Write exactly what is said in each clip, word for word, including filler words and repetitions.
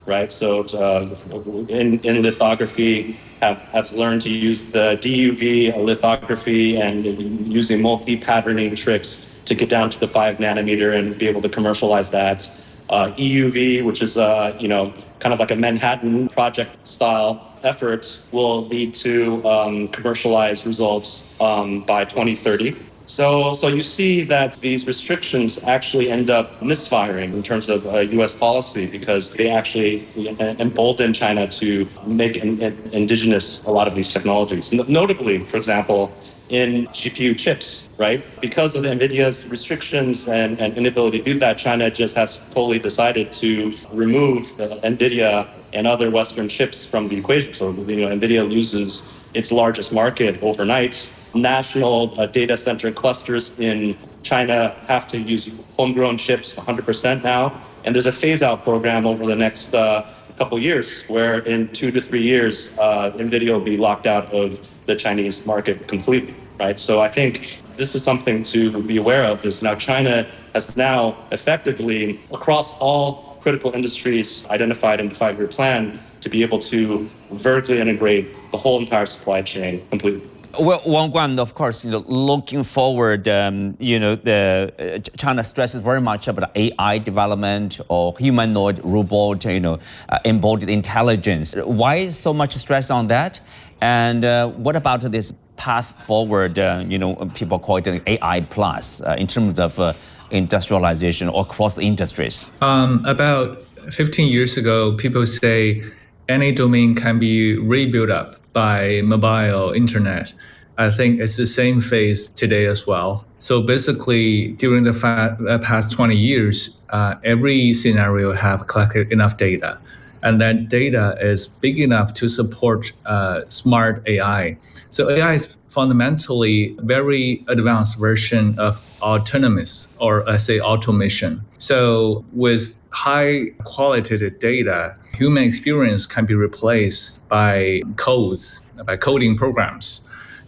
right? So uh, in, in lithography, have, have learned to use the D U V lithography and using multi-patterning tricks to get down to the five nanometer and be able to commercialize that. Uh, E U V, which is uh, you know kind of like a Manhattan Project style effort, will lead to um, commercialized results um, by twenty thirty. So, so you see that these restrictions actually end up misfiring in terms of uh, U S policy because they actually embolden China to make in, in, indigenous a lot of these technologies. Notably, for example, in G P U chips, right? Because of NVIDIA's restrictions and, and inability to do that, China just has totally decided to remove the NVIDIA and other Western chips from the equation. So, you know, NVIDIA loses its largest market overnight. National uh, data center clusters in China have to use homegrown chips one hundred percent now. And there's a phase-out program over the next uh, couple years where in two to three years, uh, NVIDIA will be locked out of the Chinese market completely, right? So I think this is something to be aware of, is now China has now effectively, across all critical industries identified in the five-year plan, to be able to vertically integrate the whole entire supply chain completely. Well, Wang Guan, of course, you know, looking forward, um, you know, the uh, China stresses very much about A I development or humanoid robot, you know, uh, embodied intelligence. Why so much stress on that? And uh, what about this path forward? Uh, you know, people call it an A I plus uh, in terms of uh, industrialization or across industries. Um, about fifteen years ago, people say any domain can be rebuilt up by mobile internet. I think it's the same phase today as well. So basically, during the fa- past twenty years, uh, every scenario have collected enough data. And that data is big enough to support uh, smart A I. So A I is fundamentally a very advanced version of autonomous, or I say automation. So with high qualitative data, human experience can be replaced by codes, by coding programs.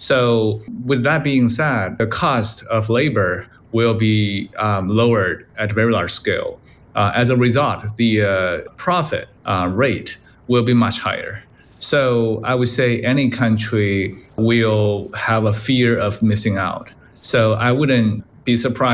So with that being said, the cost of labor will be um, lowered at a very large scale. Uh, as a result, the uh, profit uh, rate will be much higher. So I would say any country will have a fear of missing out. So I wouldn't be surprised